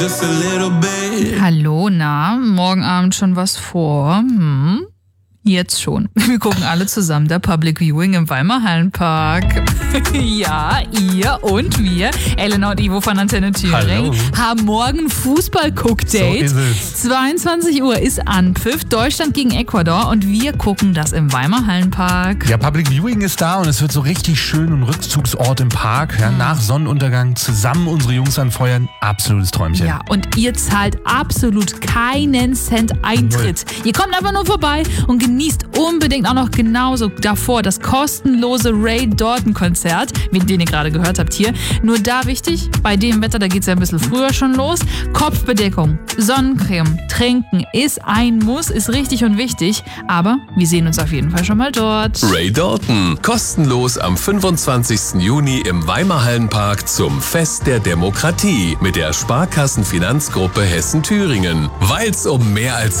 Hallo, na, morgen Abend schon was vor? Jetzt schon. Wir gucken alle zusammen der Public Viewing im Weimar Hallenpark. Ja, ihr und wir, Elena und Ivo von Antenne Thüringen, haben morgen Fußball-Cook-Date. So ist es. 22 Uhr ist Anpfiff, Deutschland gegen Ecuador und wir gucken das im Weimar Hallenpark. Ja, Public Viewing ist da und es wird so richtig schön ein Rückzugsort im Park. Ja, nach Sonnenuntergang zusammen unsere Jungs anfeuern. Absolutes Träumchen. Ja, und ihr zahlt absolut keinen Cent Eintritt. Ihr kommt einfach nur vorbei und genießt unbedingt auch noch genauso davor das kostenlose Ray Dalton-Konzert, den ihr gerade gehört habt hier. Nur da wichtig, bei dem Wetter, da geht es ja ein bisschen früher schon los. Kopfbedeckung, Sonnencreme, Trinken ist ein Muss, ist richtig und wichtig. Aber wir sehen uns auf jeden Fall schon mal dort. Ray Dalton, kostenlos am 25. Juni im Weimar Hallenpark zum Fest der Demokratie mit der Sparkassenfinanzgruppe Hessen-Thüringen. Weil's um mehr als